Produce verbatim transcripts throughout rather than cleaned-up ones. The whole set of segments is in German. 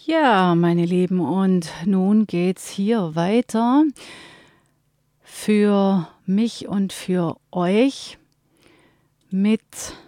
Ja, meine Lieben, und nun geht's hier weiter für mich und für euch mit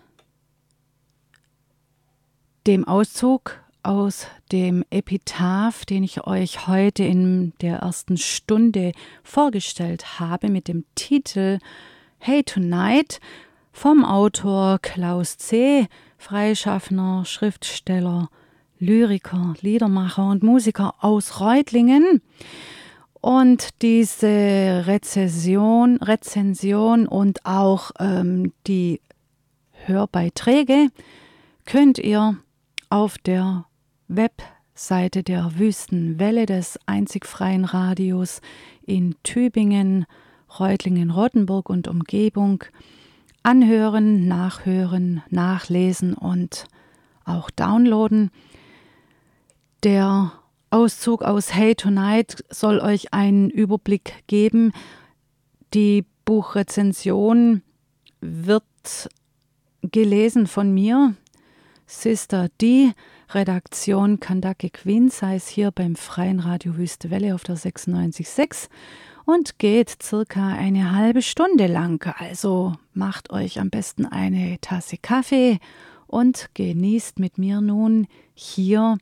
dem Auszug aus dem Epitaph, den ich euch heute in der ersten Stunde vorgestellt habe, mit dem Titel Hey Tonight vom Autor Klaus C., freischaffender Schriftsteller, Lyriker, Liedermacher und Musiker aus Reutlingen. Und diese Rezension, Rezension und auch ähm, die Hörbeiträge könnt ihr auf der Webseite der Wüstenwelle, des einzig freien Radios in Tübingen, Reutlingen, Rottenburg und Umgebung anhören, nachhören, nachlesen und auch downloaden. Der Auszug aus Hey Tonight soll euch einen Überblick geben. Die Buchrezension wird gelesen von mir, Sister D, Redaktion Kandake Queens, heißt hier beim Freien Radio Wüste Welle auf der sechsundneunzig Komma sechs und geht circa eine halbe Stunde lang. Also macht euch am besten eine Tasse Kaffee und genießt mit mir nun hier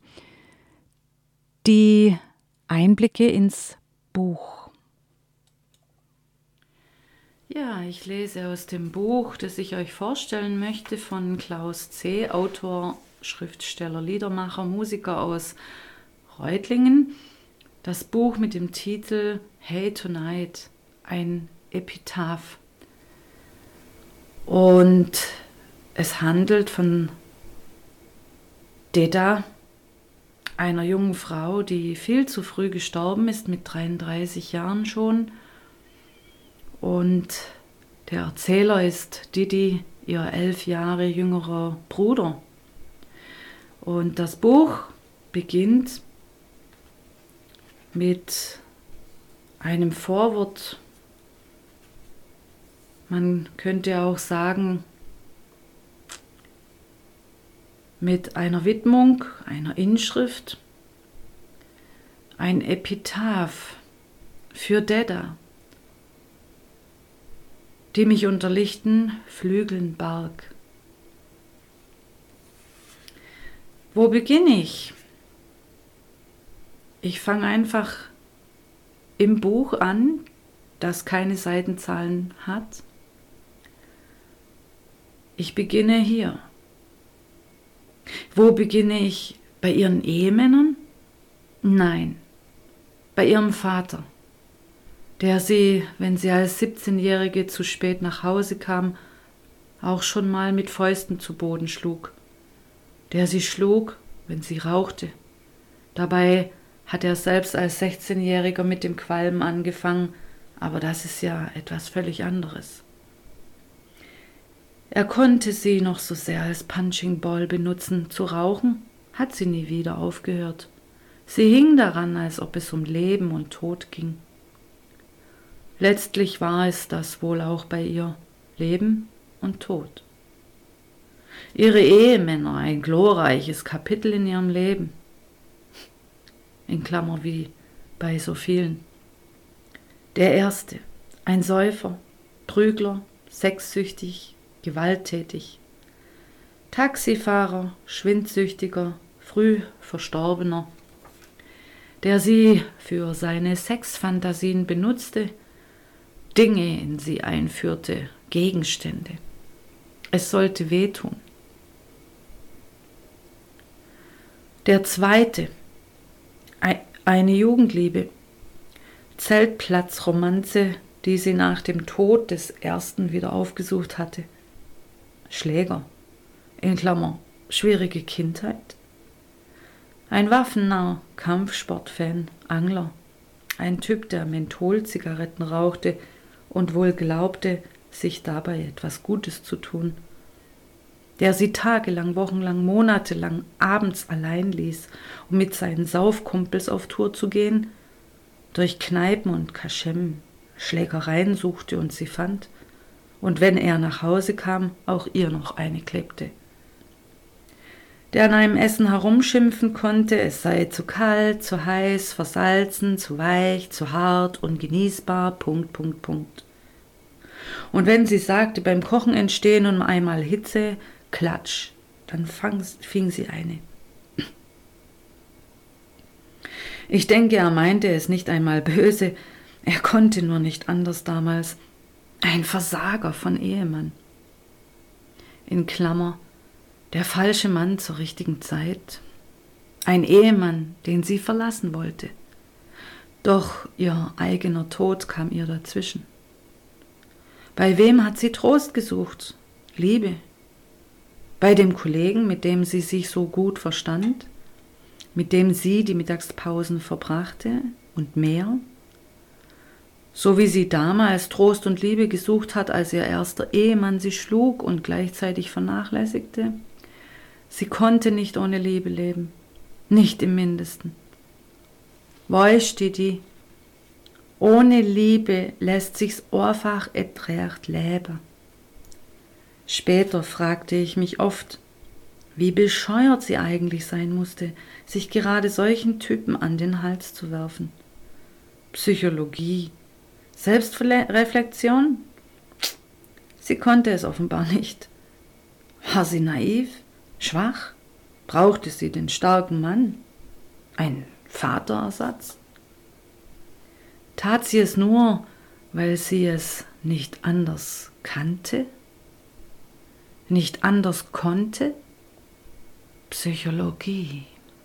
die Einblicke ins Buch. Ja, ich lese aus dem Buch, das ich euch vorstellen möchte, von Klaus C., Autor, Schriftsteller, Liedermacher, Musiker aus Reutlingen. Das Buch mit dem Titel Hey Tonight, ein Epitaph. Und es handelt von Deda, einer jungen Frau, die viel zu früh gestorben ist, mit dreiunddreißig Jahren schon. Und der Erzähler ist Didi, ihr elf Jahre jüngerer Bruder. Und das Buch beginnt mit einem Vorwort. Man könnte auch sagen, mit einer Widmung, einer Inschrift, ein Epitaph für Deda, die mich unter lichten Flügeln barg. Wo beginne ich? Ich fange einfach im Buch an, das keine Seitenzahlen hat. Ich beginne hier. Wo beginne ich? Bei ihren Ehemännern? Nein, bei ihrem Vater, der sie, wenn sie als siebzehnjährige zu spät nach Hause kam, auch schon mal mit Fäusten zu Boden schlug. Der sie schlug, wenn sie rauchte. Dabei hat er selbst als sechzehnjähriger mit dem Qualmen angefangen, aber das ist ja etwas völlig anderes. Er konnte sie noch so sehr als Punching Ball benutzen. Zu rauchen hat sie nie wieder aufgehört. Sie hing daran, als ob es um Leben und Tod ging. Letztlich war es das wohl auch bei ihr, Leben und Tod. Ihre Ehemänner, ein glorreiches Kapitel in ihrem Leben. In Klammer wie bei so vielen. Der erste, ein Säufer, Prügler, sexsüchtig, gewalttätig. Taxifahrer, Schwindsüchtiger, früh Verstorbener, der sie für seine Sexfantasien benutzte, Dinge in sie einführte, Gegenstände. Es sollte wehtun. Der zweite, eine Jugendliebe, Zeltplatzromanze, die sie nach dem Tod des ersten wieder aufgesucht hatte. Schläger, in Klammer, schwierige Kindheit. Ein Waffennarr, Kampfsportfan, Angler, ein Typ, der Mentholzigaretten rauchte und wohl glaubte, sich dabei etwas Gutes zu tun. Der sie tagelang, wochenlang, monatelang abends allein ließ, um mit seinen Saufkumpels auf Tour zu gehen, durch Kneipen und Kaschem Schlägereien suchte und sie fand, und wenn er nach Hause kam, auch ihr noch eine klebte. der an einem Essen herumschimpfen konnte, es sei zu kalt, zu heiß, versalzen, zu weich, zu hart, ungenießbar, Punkt, Punkt, Punkt. Und wenn sie sagte, beim Kochen entstehen nun einmal Hitze, Klatsch, dann fang, fing sie eine. Ich denke, er meinte es nicht einmal böse, er konnte nur nicht anders damals. Ein Versager von Ehemann. In Klammer, der falsche Mann zur richtigen Zeit. Ein Ehemann, den sie verlassen wollte. Doch ihr eigener Tod kam ihr dazwischen. Bei wem hat sie Trost gesucht? Liebe. Bei dem Kollegen, mit dem sie sich so gut verstand, mit dem sie die Mittagspausen verbrachte und mehr? So wie sie damals Trost und Liebe gesucht hat, als ihr erster Ehemann sie schlug und gleichzeitig vernachlässigte. Sie konnte nicht ohne Liebe leben, nicht im Mindesten. Weißt du die? Ohne Liebe lässt sich's einfach et recht leben. Später fragte ich mich oft, wie bescheuert sie eigentlich sein musste, sich gerade solchen Typen an den Hals zu werfen. Psychologie, Selbstreflexion? Sie konnte es offenbar nicht. War sie naiv, schwach? Brauchte sie den starken Mann? Ein Vaterersatz? Tat sie es nur, weil sie es nicht anders kannte? Nicht anders konnte? Psychologie.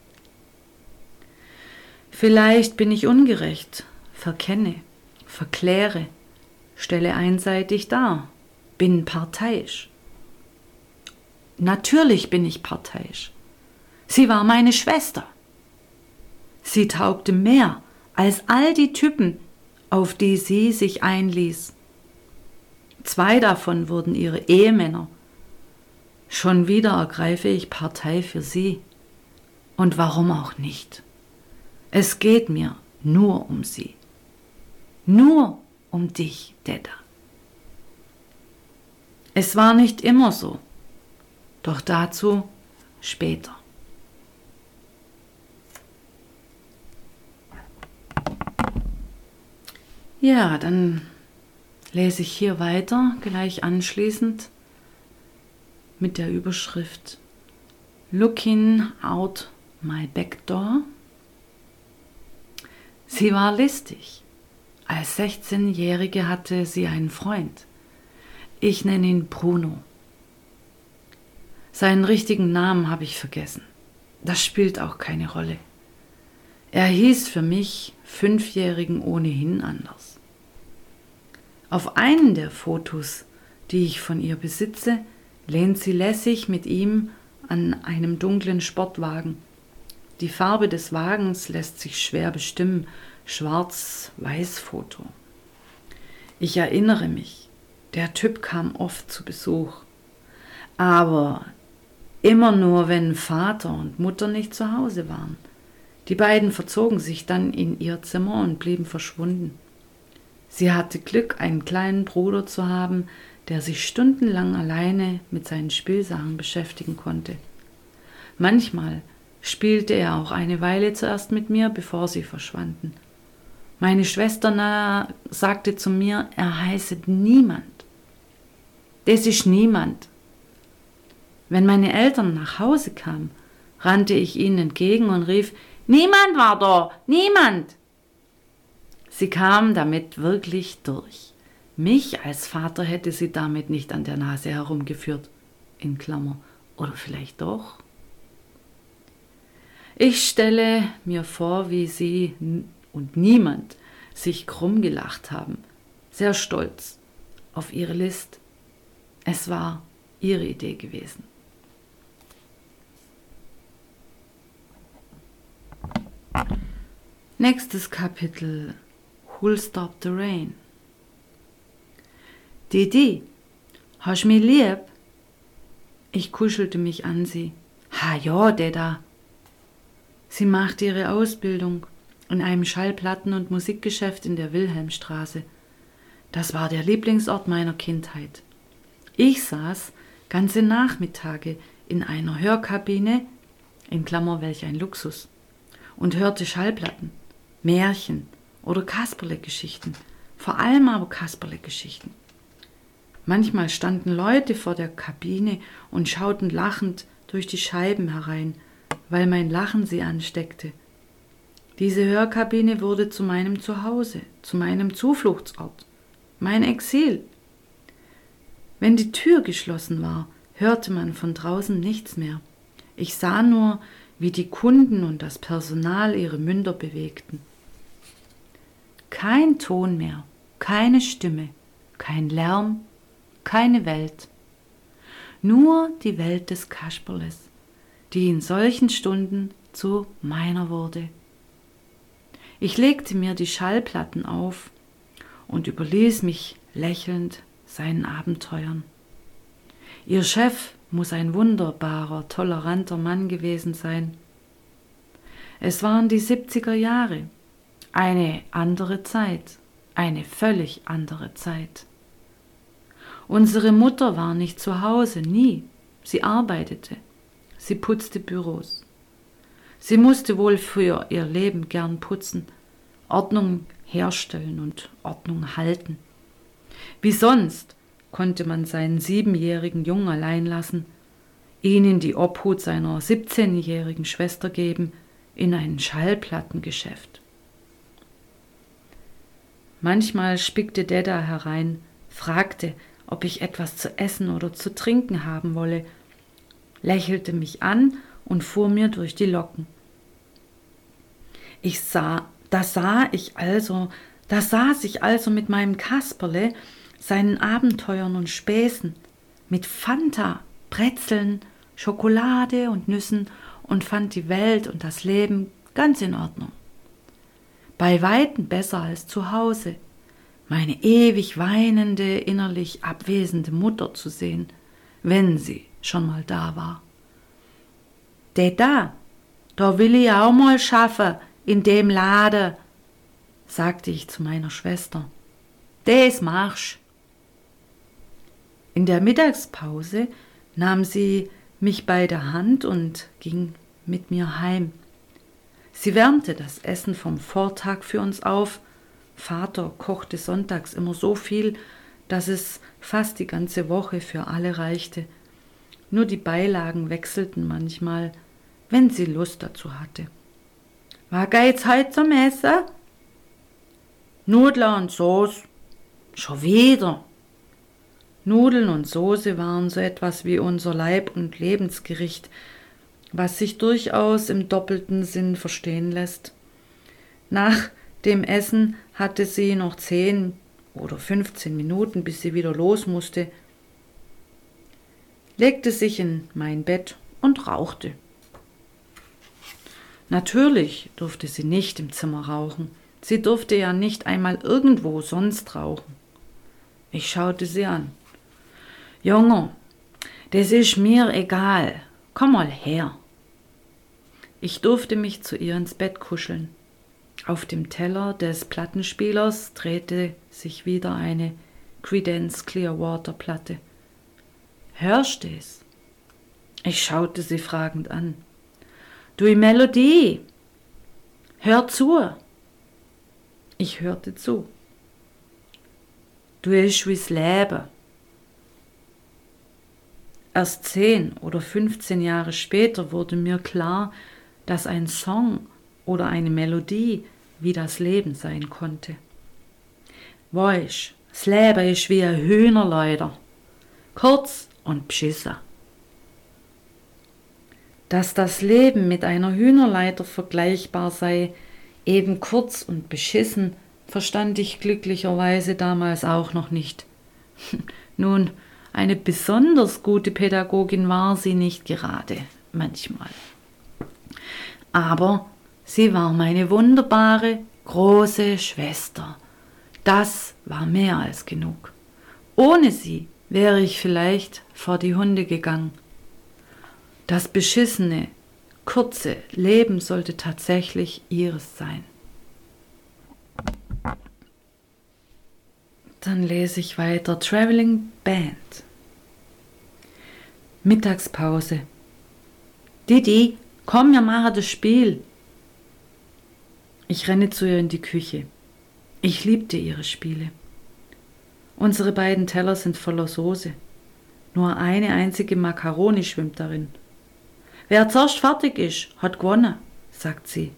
Vielleicht bin ich ungerecht, verkenne, verkläre, stelle einseitig dar, bin parteiisch. Natürlich bin ich parteiisch. Sie war meine Schwester. Sie taugte mehr als all die Typen, auf die sie sich einließ. Zwei davon wurden ihre Ehemänner. Schon wieder ergreife ich Partei für sie. Und warum auch nicht? Es geht mir nur um sie. Nur um dich, Deda. Es war nicht immer so, doch dazu später. Ja, dann lese ich hier weiter, gleich anschließend mit der Überschrift Looking out my back door. Sie war listig. Als sechzehnjährige hatte sie einen Freund. Ich nenne ihn Bruno. Seinen richtigen Namen habe ich vergessen. Das spielt auch keine Rolle. Er hieß für mich Fünfjährigen ohnehin anders. Auf einem der Fotos, die ich von ihr besitze, lehnt sie lässig mit ihm an einem dunklen Sportwagen. Die Farbe des Wagens lässt sich schwer bestimmen, Schwarz-Weiß-Foto. Ich erinnere mich, der Typ kam oft zu Besuch, aber immer nur, wenn Vater und Mutter nicht zu Hause waren. Die beiden verzogen sich dann in ihr Zimmer und blieben verschwunden. Sie hatte Glück, einen kleinen Bruder zu haben, der sich stundenlang alleine mit seinen Spielsachen beschäftigen konnte. Manchmal spielte er auch eine Weile zuerst mit mir, bevor sie verschwanden. Meine Schwester na, sagte zu mir, er heiße niemand. Das ist niemand. Wenn meine Eltern nach Hause kamen, rannte ich ihnen entgegen und rief, niemand war da, niemand. Sie kam damit wirklich durch. Mich als Vater hätte sie damit nicht an der Nase herumgeführt, in Klammer, oder vielleicht doch. Ich stelle mir vor, wie sie und niemand sich krumm gelacht haben, sehr stolz auf ihre List. Es war ihre Idee gewesen. Nächstes Kapitel. Who'll Stop the Rain? Didi, hast mich lieb? Ich kuschelte mich an sie. Ha ja, Deda. Sie machte ihre Ausbildung in einem Schallplatten- und Musikgeschäft in der Wilhelmstraße. Das war der Lieblingsort meiner Kindheit. Ich saß ganze Nachmittage in einer Hörkabine in Klammer welch ein Luxus, und hörte Schallplatten, Märchen oder Kasperle-Geschichten, vor allem aber Kasperle-Geschichten. Manchmal standen Leute vor der Kabine und schauten lachend durch die Scheiben herein, weil mein Lachen sie ansteckte. Diese Hörkabine wurde zu meinem Zuhause, zu meinem Zufluchtsort, mein Exil. Wenn die Tür geschlossen war, hörte man von draußen nichts mehr. Ich sah nur, wie die Kunden und das Personal ihre Münder bewegten. Kein Ton mehr, keine Stimme, kein Lärm, keine Welt. Nur die Welt des Kasperles, die in solchen Stunden zu meiner wurde. Ich legte mir die Schallplatten auf und überließ mich lächelnd seinen Abenteuern. Ihr Chef muss ein wunderbarer, toleranter Mann gewesen sein. Es waren die siebziger Jahre, eine andere Zeit, eine völlig andere Zeit. Unsere Mutter war nicht zu Hause, nie. Sie arbeitete, sie putzte Büros. Sie musste wohl für ihr Leben gern putzen, Ordnung herstellen und Ordnung halten. Wie sonst konnte man seinen siebenjährigen Jungen allein lassen, ihn in die Obhut seiner siebzehnjährigen Schwester geben, in ein Schallplattengeschäft. Manchmal spickte Deda herein, fragte, ob ich etwas zu essen oder zu trinken haben wolle, lächelte mich an und fuhr mir durch die Locken. Ich sah, da sah ich also, da saß ich also mit meinem Kasperle, seinen Abenteuern und Späßen, mit Fanta, Brezeln, Schokolade und Nüssen und fand die Welt und das Leben ganz in Ordnung. Bei Weitem besser als zu Hause, meine ewig weinende, innerlich abwesende Mutter zu sehen, wenn sie schon mal da war. Deda, da will ich auch mal schaffen, in dem Laden, sagte ich zu meiner Schwester. Des machst. In der Mittagspause nahm sie mich bei der Hand und ging mit mir heim. Sie wärmte das Essen vom Vortag für uns auf. Vater kochte sonntags immer so viel, dass es fast die ganze Woche für alle reichte. Nur die Beilagen wechselten manchmal, wenn sie Lust dazu hatte. Was geht's heute zum Essen? Nudeln und Soße. Schon wieder. Nudeln und Soße waren so etwas wie unser Leib- und Lebensgericht, was sich durchaus im doppelten Sinn verstehen lässt. Nach dem Essen hatte sie noch zehn oder fünfzehn Minuten, bis sie wieder los musste, legte sich in mein Bett und rauchte. Natürlich durfte sie nicht im Zimmer rauchen. Sie durfte ja nicht einmal irgendwo sonst rauchen. Ich schaute sie an. Junge, das ist mir egal. Komm mal her. Ich durfte mich zu ihr ins Bett kuscheln. Auf dem Teller des Plattenspielers drehte sich wieder eine Creedence Clearwater Platte. Hörst du's? Ich schaute sie fragend an. Du Melodie, hör zu. Ich hörte zu. Du ist wie's Leben. Erst zehn oder fünfzehn Jahre später wurde mir klar, dass ein Song oder eine Melodie wie das Leben sein konnte. Weisst, das Leben ist wie ein Hühnerleider, kurz und beschissen. Dass das Leben mit einer Hühnerleiter vergleichbar sei, eben kurz und beschissen, verstand ich glücklicherweise damals auch noch nicht. Nun, eine besonders gute Pädagogin war sie nicht gerade, manchmal. Aber sie war meine wunderbare, große Schwester. Das war mehr als genug. Ohne sie wäre ich vielleicht vor die Hunde gegangen. Das beschissene, kurze Leben sollte tatsächlich ihres sein. Dann lese ich weiter. Traveling Band. Mittagspause. Didi, Komm, wir machen das Spiel. Ich renne zu ihr in die Küche. Ich liebte ihre Spiele. Unsere beiden Teller sind voller Soße. Nur eine einzige Makaroni schwimmt darin. Wer zuerst fertig ist, hat gewonnen, sagt sie.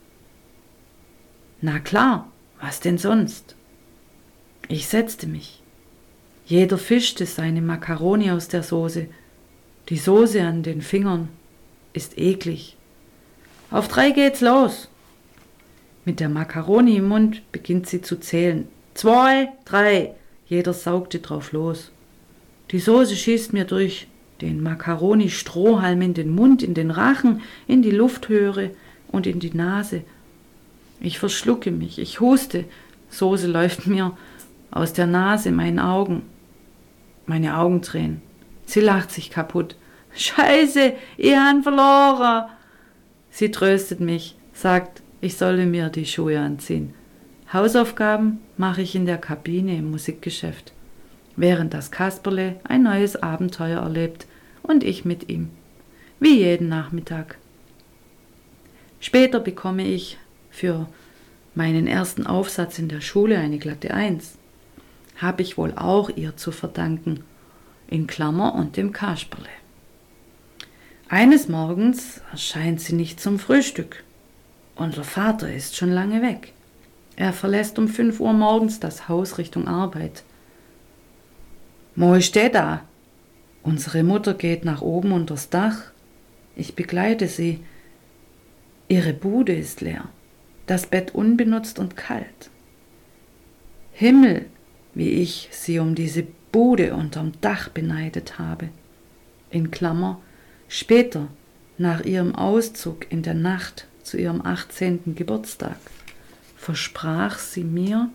Na klar, was denn sonst? Ich setzte mich. Jeder fischte seine Makaroni aus der Soße. Die Soße an den Fingern ist eklig. Auf drei geht's los. Mit der Makaroni im Mund beginnt sie zu zählen. Zwei, drei. Jeder saugte drauf los. Die Soße schießt mir durch den Makaroni-Strohhalm in den Mund, in den Rachen, in die Luftröhre und in die Nase. Ich verschlucke mich, ich huste. Soße läuft mir aus der Nase, meinen Augen. Meine Augen tränen. Sie lacht sich kaputt. Scheiße, ich han verloren. Sie tröstet mich, sagt, ich solle mir die Schuhe anziehen. Hausaufgaben mache ich in der Kabine im Musikgeschäft, während das Kasperle ein neues Abenteuer erlebt und ich mit ihm, wie jeden Nachmittag. Später bekomme ich für meinen ersten Aufsatz in der Schule eine glatte Eins. Habe ich wohl auch ihr zu verdanken, in Klammer und dem Kasperle. Eines Morgens erscheint sie nicht zum Frühstück. Unser Vater ist schon lange weg. Er verlässt um fünf Uhr morgens das Haus Richtung Arbeit. Mo ist der da? Unsere Mutter geht nach oben unters Dach. Ich begleite sie. Ihre Bude ist leer. Das Bett unbenutzt und kalt. Himmel, wie ich sie um diese Bude unterm Dach beneidet habe. In Klammer, später, nach ihrem Auszug in der Nacht zu ihrem achtzehnten Geburtstag, versprach sie mir,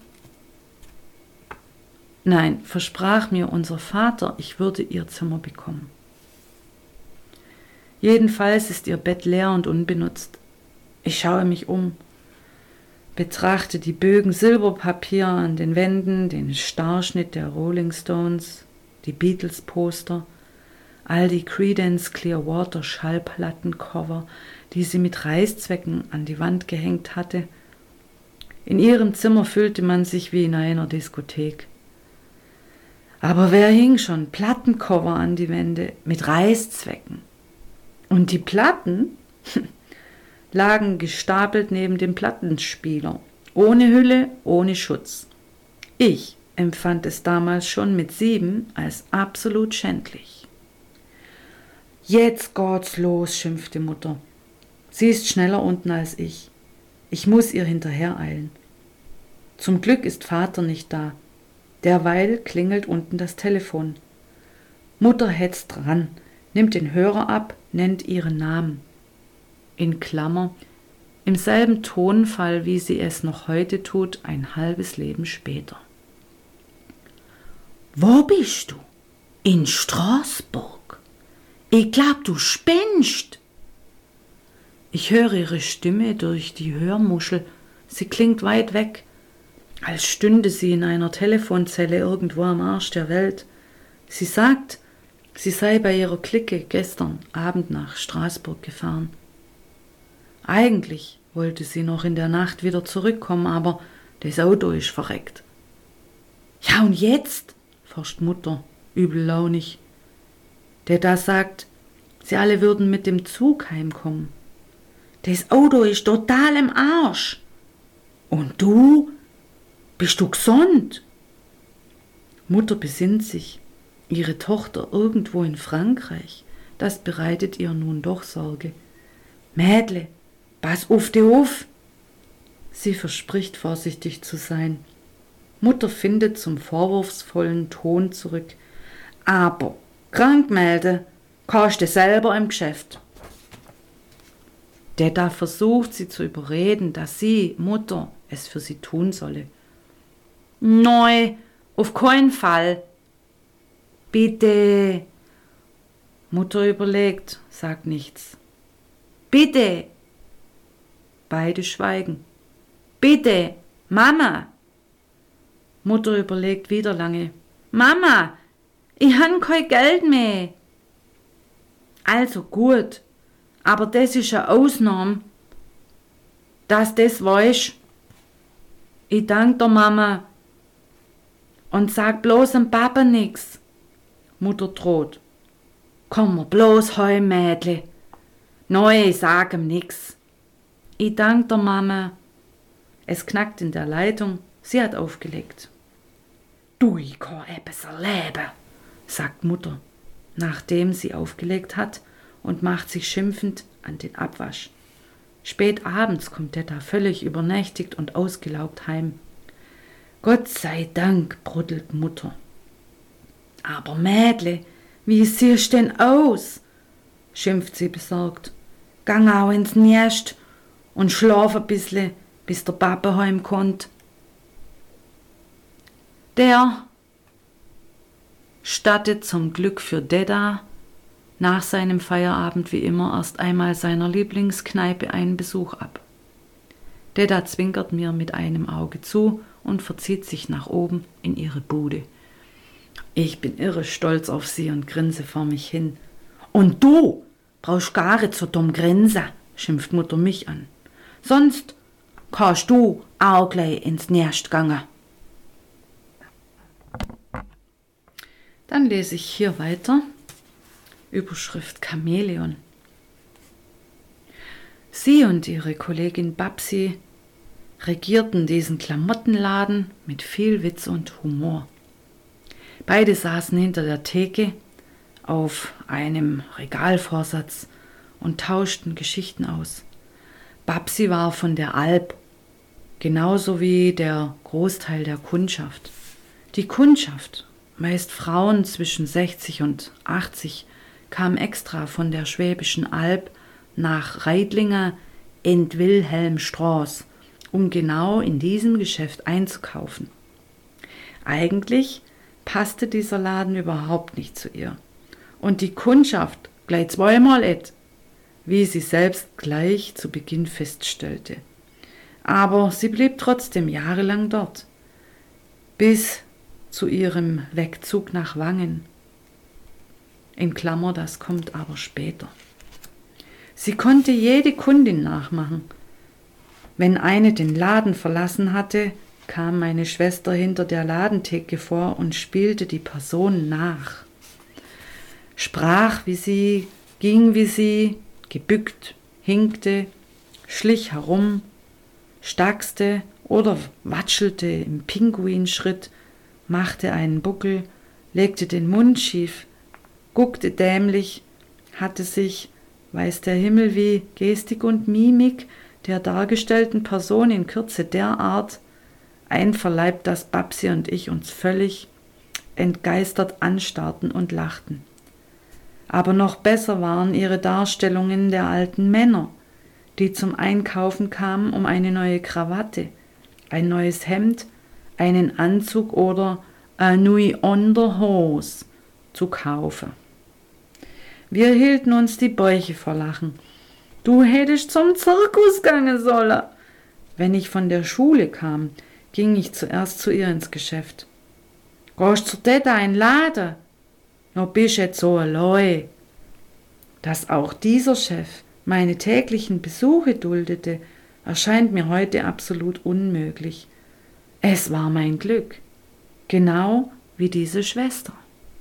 nein, versprach mir unser Vater, ich würde ihr Zimmer bekommen. Jedenfalls ist ihr Bett leer und unbenutzt. Ich schaue mich um, betrachte die Bögen Silberpapier an den Wänden, den Starrschnitt der Rolling Stones, die Beatles-Poster, all die Creedence Clearwater Schallplattencover, die sie mit Reißzwecken an die Wand gehängt hatte. In ihrem Zimmer fühlte man sich wie in einer Diskothek. Aber wer hing schon Plattencover an die Wände mit Reißzwecken? Und die Platten lagen gestapelt neben dem Plattenspieler, ohne Hülle, ohne Schutz. Ich empfand es damals schon mit sieben als absolut schändlich. Jetzt geht's los, schimpfte Mutter. Sie ist schneller unten als ich. Ich muss ihr hinterhereilen. Zum Glück ist Vater nicht da. Derweil klingelt unten das Telefon. Mutter hetzt dran, nimmt den Hörer ab, nennt ihren Namen. In Klammer, im selben Tonfall, wie sie es noch heute tut, ein halbes Leben später. Wo bist du? In Straßburg. Ich glaub, du spinnst. Ich höre ihre Stimme durch die Hörmuschel. Sie klingt weit weg, als stünde sie in einer Telefonzelle irgendwo am Arsch der Welt. Sie sagt, sie sei bei ihrer Clique gestern Abend nach Straßburg gefahren. Eigentlich wollte sie noch in der Nacht wieder zurückkommen, aber das Auto ist verreckt. Ja, und jetzt? forscht Mutter, übellaunig. Der da sagt, sie alle würden mit dem Zug heimkommen. Das Auto ist total im Arsch. Und du? Bist du gesund? Mutter besinnt sich. Ihre Tochter irgendwo in Frankreich. Das bereitet ihr nun doch Sorge. Mädle, pass auf dich auf. Sie verspricht vorsichtig zu sein. Mutter findet zum vorwurfsvollen Ton zurück. Aber krank melden kannst du selber im Geschäft. Der da versucht, sie zu überreden, dass sie, Mutter, es für sie tun solle. Neu, auf keinen Fall. Bitte. Mutter überlegt, sagt nichts. Bitte. Beide schweigen. Bitte, Mama. Mutter überlegt wieder lange. Mama, ich han kein Geld mehr. Also gut, Aber das ist eine Ausnahme, dass das weißt. Ich dank der Mama und sag bloß dem Papa nix. Mutter droht. Komm mir bloß heim, Mädle. Neu, sag ihm nix. Ich dank der Mama. Es knackt in der Leitung. Sie hat aufgelegt. Du, ich kann etwas erleben, sagt Mutter, nachdem sie aufgelegt hat und macht sich schimpfend an den Abwasch. Spät abends kommt Detta völlig übernächtigt und ausgelaugt heim. Gott sei Dank, bruddelt Mutter. Aber Mädle, wie siehst denn aus? Schimpft sie besorgt. Gang auch ins Nest und schlaf ein bisschen, bis der Papa heimkommt. Der stattet zum Glück für Detta nach seinem Feierabend wie immer erst einmal seiner Lieblingskneipe einen Besuch ab. Detta zwinkert mir mit einem Auge zu und verzieht sich nach oben in ihre Bude. Ich bin irre stolz auf sie und grinse vor mich hin. Und du brauchst gar nicht so dumm grinsen, schimpft Mutter mich an. Sonst kannst du auch gleich ins Nest gangen. Dann lese ich hier weiter. Überschrift Chamäleon. Sie und ihre Kollegin Babsi regierten diesen Klamottenladen mit viel Witz und Humor. Beide saßen hinter der Theke auf einem Regalvorsatz und tauschten Geschichten aus. Babsi war von der Alp, genauso wie der Großteil der Kundschaft. Die Kundschaft, meist Frauen zwischen sechzig und achtzig, kam extra von der Schwäbischen Alb nach Reidlinger in Wilhelmstraß, um genau in diesem Geschäft einzukaufen. Eigentlich passte dieser Laden überhaupt nicht zu ihr. Und die Kundschaft gleich zweimal et, wie sie selbst gleich zu Beginn feststellte. Aber sie blieb trotzdem jahrelang dort, bis zu ihrem Wegzug nach Wangen. In Klammer, das kommt aber später. Sie konnte jede Kundin nachmachen. Wenn eine den Laden verlassen hatte, kam meine Schwester hinter der Ladentheke vor und spielte die Person nach. Sprach wie sie, ging wie sie, gebückt, hinkte, schlich herum, stackste oder watschelte im Pinguinschritt, machte einen Buckel, legte den Mund schief, guckte dämlich, hatte sich, weiß der Himmel wie, Gestik und Mimik der dargestellten Person in Kürze derart einverleibt, dass Babsi und ich uns völlig entgeistert anstarrten und lachten. Aber noch besser waren ihre Darstellungen der alten Männer, die zum Einkaufen kamen, um eine neue Krawatte, ein neues Hemd, einen Anzug oder eine neue Unterhose zu kaufen. Wir hielten uns die Bäuche vor Lachen. Du hättest zum Zirkus gangen sollen. Wenn ich von der Schule kam, ging ich zuerst zu ihr ins Geschäft. Gehst zu Detta in den Laden? No bist jetzt so allein. Dass auch dieser Chef meine täglichen Besuche duldete, erscheint mir heute absolut unmöglich. Es war mein Glück, genau wie diese Schwester.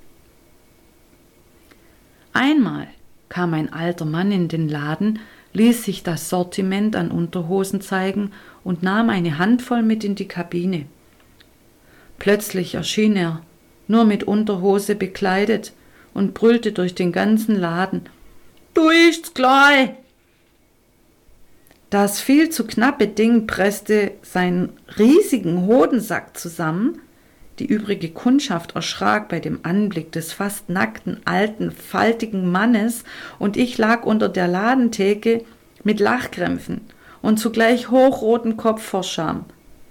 Einmal kam ein alter Mann in den Laden, ließ sich das Sortiment an Unterhosen zeigen und nahm eine Handvoll mit in die Kabine. Plötzlich erschien er, nur mit Unterhose bekleidet, und brüllte durch den ganzen Laden: »Du ist's gleich!« Das viel zu knappe Ding presste seinen riesigen Hodensack zusammen. Die übrige Kundschaft erschrak bei dem Anblick des fast nackten, alten, faltigen Mannes, und ich lag unter der Ladentheke mit Lachkrämpfen und zugleich hochroten Kopf vor Scham.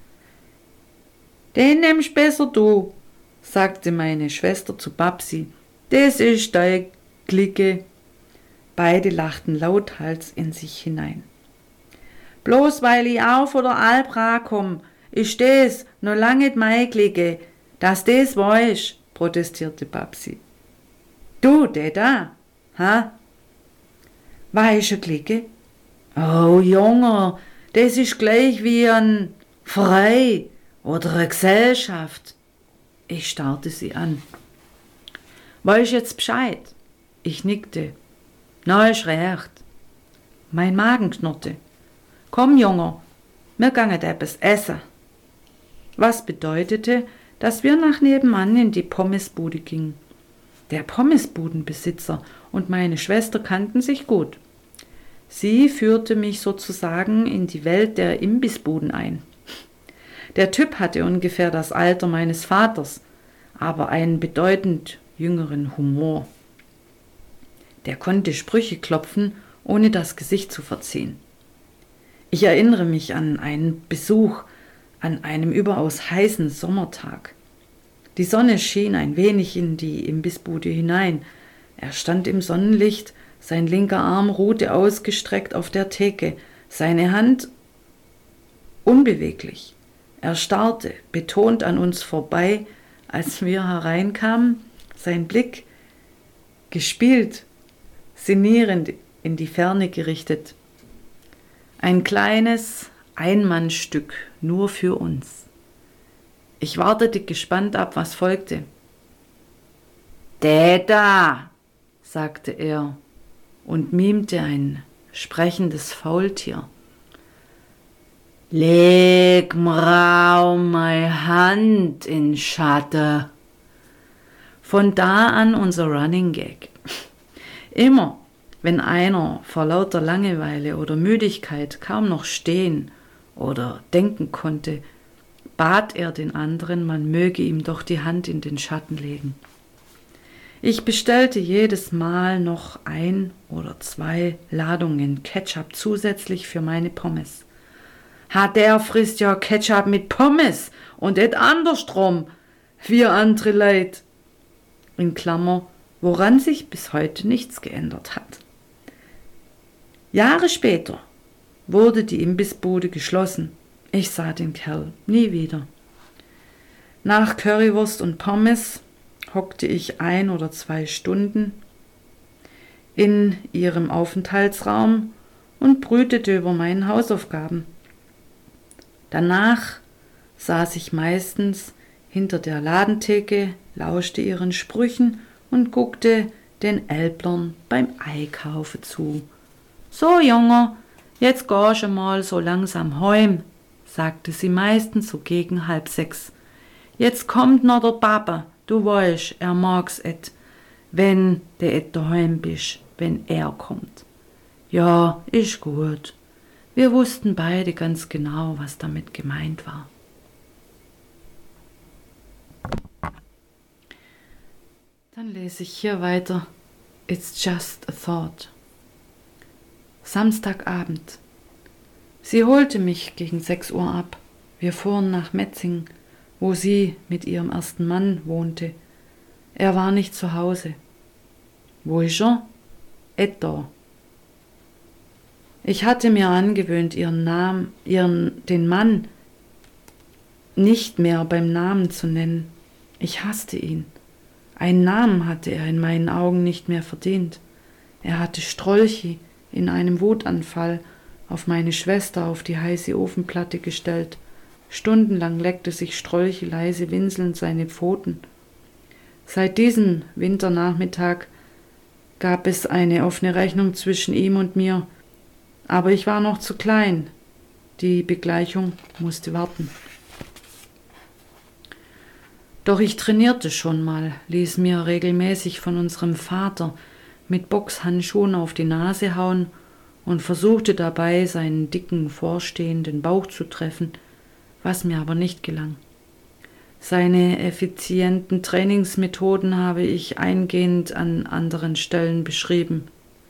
»Den nimmst besser du«, sagte meine Schwester zu Babsi. »Das ist deine Clique.« Beide lachten lauthals in sich hinein. »Bloß weil ich auch von der Alp komm, ist das noch lange nicht meine Clique, dass das weißt«, protestierte Babsi. »Du, Detta, ha? Weiche Clique? Oh, Junge, das ist gleich wie ein Verein oder eine Gesellschaft. Ich starrte sie an. Weißt jetzt Bescheid? Ich nickte. Na, ist recht. Mein Magen knurrte. Komm, Junge, wir gehen etwas essen. Was bedeutete, dass wir nach nebenan in die Pommesbude gingen. Der Pommesbudenbesitzer und meine Schwester kannten sich gut. Sie führte mich sozusagen in die Welt der Imbissbuden ein. Der Typ hatte ungefähr das Alter meines Vaters, aber einen bedeutend jüngeren Humor. Der konnte Sprüche klopfen, ohne das Gesicht zu verziehen. Ich erinnere mich an einen Besuch an einem überaus heißen Sommertag. Die Sonne schien ein wenig in die Imbissbude hinein. Er stand im Sonnenlicht, sein linker Arm ruhte ausgestreckt auf der Theke, seine Hand unbeweglich. Er starrte betont an uns vorbei, als wir hereinkamen, sein Blick gespielt, sinnierend in die Ferne gerichtet. Ein kleines Einmannstück nur für uns. Ich wartete gespannt ab, was folgte. »Täter«, sagte er und mimte ein sprechendes Faultier. »Leg mir meine Hand in Schatten.« Von da an unser Running Gag. Immer, wenn einer vor lauter Langeweile oder Müdigkeit kaum noch stehen oder denken konnte, bat er den anderen, man möge ihm doch die Hand in den Schatten legen. Ich bestellte jedes Mal noch ein oder zwei Ladungen Ketchup zusätzlich für meine Pommes. Ha, der frisst ja Ketchup mit Pommes und et andersrum, wir andere Leid. In Klammer, woran sich bis heute nichts geändert hat. Jahre später wurde die Imbissbude geschlossen. Ich sah den Kerl nie wieder. Nach Currywurst und Pommes hockte ich ein oder zwei Stunden in ihrem Aufenthaltsraum und brütete über meinen Hausaufgaben. Danach saß ich meistens hinter der Ladentheke, lauschte ihren Sprüchen und guckte den Älplern beim Einkaufen zu. »So, Junge, jetzt gehst du mal so langsam heim«, sagte sie meistens so gegen halb sechs. »Jetzt kommt noch der Papa, du weißt, er mag's et, wenn du et daheim bist, wenn er kommt.« Ja, ist gut. Wir wussten beide ganz genau, was damit gemeint war. Dann lese ich hier weiter. It's just a thought. Samstagabend. Sie holte mich gegen sechs Uhr ab. Wir fuhren nach Metzingen, wo sie mit ihrem ersten Mann wohnte. Er war nicht zu Hause. Wo ist er? Et da. Ich hatte mir angewöhnt, ihren Namen, ihren, den Mann nicht mehr beim Namen zu nennen. Ich hasste ihn. Einen Namen hatte er in meinen Augen nicht mehr verdient. Er hatte Strolchi in einem Wutanfall auf meine Schwester auf die heiße Ofenplatte gestellt. Stundenlang leckte sich Strolchi leise winselnd seine Pfoten. Seit diesem Winternachmittag gab es eine offene Rechnung zwischen ihm und mir, aber ich war noch zu klein. Die Begleichung musste warten. Doch ich trainierte schon mal, ließ mir regelmäßig von unserem Vater mit Boxhandschuhen auf die Nase hauen und versuchte dabei, seinen dicken, vorstehenden Bauch zu treffen, was mir aber nicht gelang. Seine effizienten Trainingsmethoden habe ich eingehend an anderen Stellen beschrieben.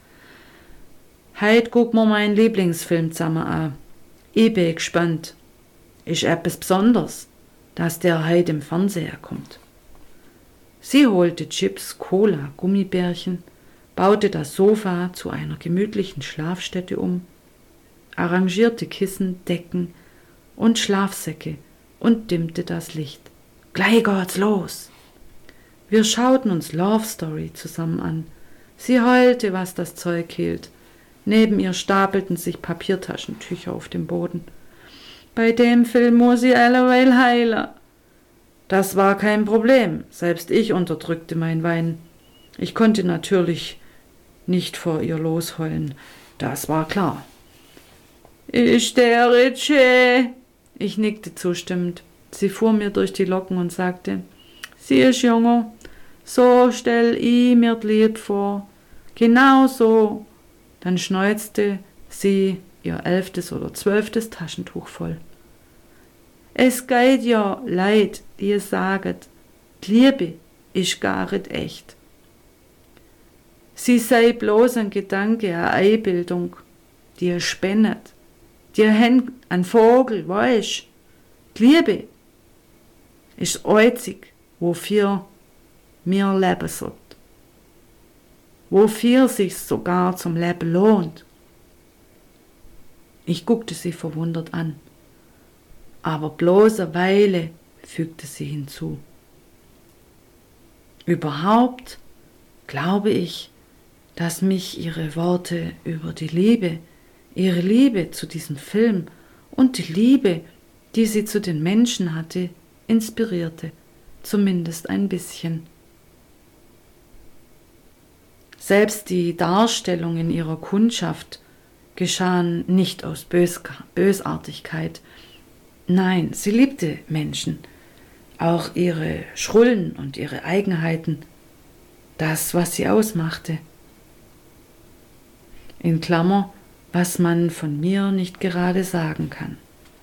Heit guck mir meinen Lieblingsfilm zusammen an. Ich bin gespannt. Ist etwas Besonderes, dass der heit im Fernseher kommt. Sie holte Chips, Cola, Gummibärchen, baute das Sofa zu einer gemütlichen Schlafstätte um, arrangierte Kissen, Decken und Schlafsäcke und dimmte das Licht. Gleich geht's los. Wir schauten uns Love Story zusammen an. Sie heulte, was das Zeug hielt. Neben ihr stapelten sich Papiertaschentücher auf dem Boden. Bei dem Film muss ich alleweil heilen. Das war kein Problem, selbst ich unterdrückte mein Weinen. Ich konnte natürlich nicht vor ihr losheulen, das war klar. Ist der Ritchie? Ich nickte zustimmend. Sie fuhr mir durch die Locken und sagte, siehst Junge, so stell ich mir das Lied vor. Genau so. Dann schneuzte sie ihr elftes oder zwölftes Taschentuch voll. Es geht ja leid, die es saget, die Liebe ist gar nicht echt. Sie sei bloß ein Gedanke, eine Einbildung, die er spendet, die er hängt an Vogel, weißt. Die Liebe ist einzig, wofür mir leben sollt, wofür sich sogar zum Leben lohnt. Ich guckte sie verwundert an. Aber bloß eine Weile, fügte sie hinzu. Überhaupt glaube ich, dass mich ihre Worte über die Liebe, ihre Liebe zu diesem Film und die Liebe, die sie zu den Menschen hatte, inspirierte, zumindest ein bisschen. Selbst die Darstellungen ihrer Kundschaft geschahen nicht aus Bös- Bösartigkeit. Nein, sie liebte Menschen, auch ihre Schrullen und ihre Eigenheiten, das, was sie ausmachte. In Klammer, was man von mir nicht gerade sagen kann.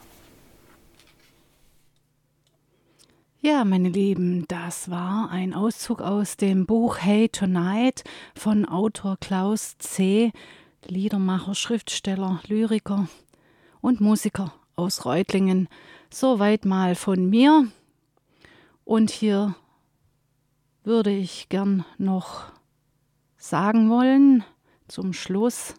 Ja, meine Lieben, das war ein Auszug aus dem Buch Hey Tonight von Autor Klaus C., Liedermacher, Schriftsteller, Lyriker und Musiker aus Reutlingen. Soweit mal von mir. Und hier würde ich gern noch sagen wollen, zum Schluss,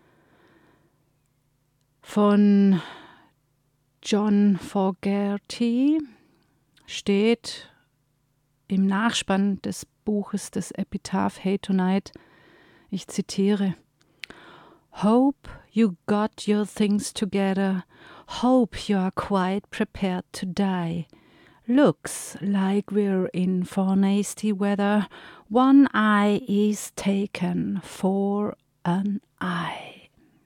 von John Fogerty steht im Nachspann des Buches des Epitaph Hey Tonight, ich zitiere, Hope you got your things together, hope you are quite prepared to die. Looks like we're in for nasty weather, one eye is taken for an eye.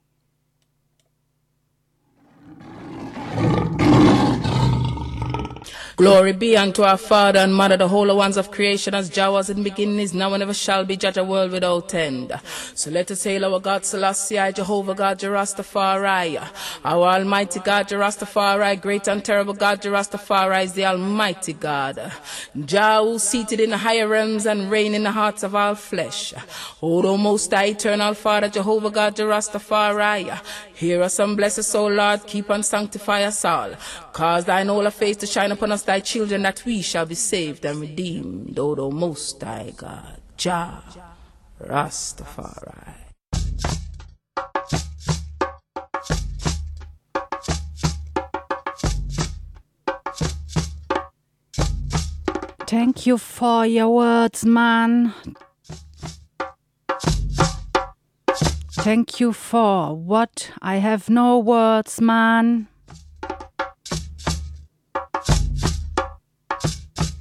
Glory be unto our Father and Mother, the holy ones of creation, as Jah was in the beginning, is now and ever shall be, judge a world without end. So let us hail our God Selassie, Jehovah God, Rastafari. Our Almighty God, Rastafari, great and terrible God, Rastafari is the Almighty God. Jah, who seated in the higher realms and reign in the hearts of all flesh. O thou most high, eternal Father, Jehovah God, Rastafari. Hear us and bless us, O Lord, keep and sanctify us all. Cause thine holy face to shine upon us, thy children, that we shall be saved and redeemed, O thou most high God, Jah Rastafari. Thank you for your words, man. Thank you for what? I have no words, man.